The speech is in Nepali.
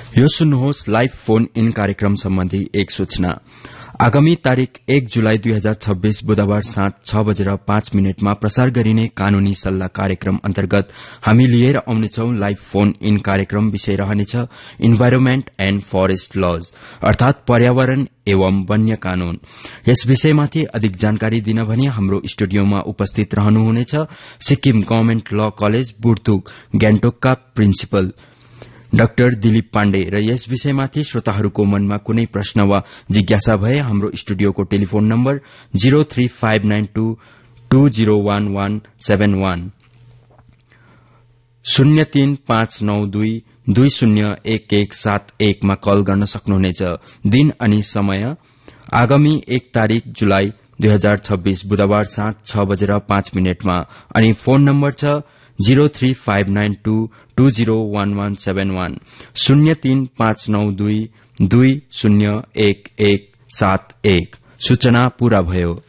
यो सुन्नुहोस् लाइभ फोन इन कार्यक्रम सम्बन्धी एक सूचना। आगामी तारिक 1 जुलाई 2026 बुधबार साँझ 6:05 प्रसार गरिने कानूनी सल्लाह कार्यक्रम अन्तर्गत हामी लिएर आउनेछौ लाइभ फोन इन कार्यक्रम विषय रहनेछ इन्भाइरोमेन्ट एण्ड फरेस्ट लज, अर्थात पर्यावरण एवं वन्य कानून। यस विषयमाथि अधिक जानकारी दिन भनी हाम्रो स्टुडियोमा उपस्थित रहनुहुनेछ सिक्किम गभर्नमेन्ट ल कलेज बुर्तुक गान्तोकका प्रिन्सिपल डाक्टर दिलीप पाण्डे र यस विषयमाथि श्रोताहरूको मनमा कुनै प्रश्न वा जिज्ञासा भए हाम्रो स्टुडियोको टेलिफोन नम्बर 035922011171 035922011171 मा कल गर्न सक्नुहुनेछ। दिन अनि समय आगामी 1 तारिक जुलाई 2026 बुधबार साँझ 6:05 मा अनि फोन नम्बर छ 035922011171 035922011171। सूचना पूरा भयो।